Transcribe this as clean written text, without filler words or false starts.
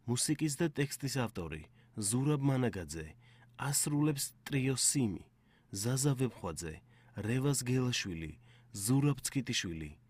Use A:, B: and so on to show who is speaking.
A: მუსიკის და ტექსტის ავტორი ზურაბ მანაგაძე, ასრულებს ტრიო სიმი, ზაზა ვებხვაძე, რევაზ გელაშვილი, ზურაბ ცქიტიშვილი.